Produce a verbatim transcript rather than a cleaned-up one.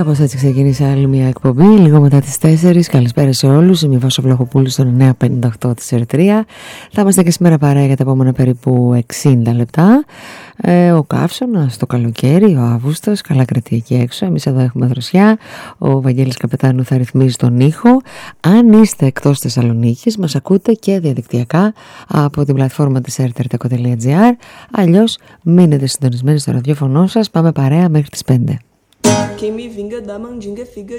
Κάπως έτσι ξεκίνησε άλλη μια εκπομπή, λίγο μετά τις τέσσερις. Καλησπέρα σε όλους. Είμαι η Βάσο Βλαχοπούλου στον εννιά πενήντα οκτώ της Ερυθρία. Θα είμαστε και σήμερα παρέα για τα επόμενα περίπου εξήντα λεπτά. Ε, ο καύσωνας, το καλοκαίρι, ο Αύγουστος, καλά κρατεί εκεί έξω. Εμείς εδώ έχουμε δροσιά. Ο Βαγγέλης Καπετάνου θα ρυθμίζει τον ήχο. Αν είστε εκτός Θεσσαλονίκης, μας ακούτε και διαδικτυακά από την πλατφόρμα της ερ τι αρ τελεία τζι άρ. Αλλιώς μείνετε συντονισμένοι στο ραδιόφωνο σας. Πάμε παρέα μέχρι τις πέντε. Quem me vinga da mandinga figa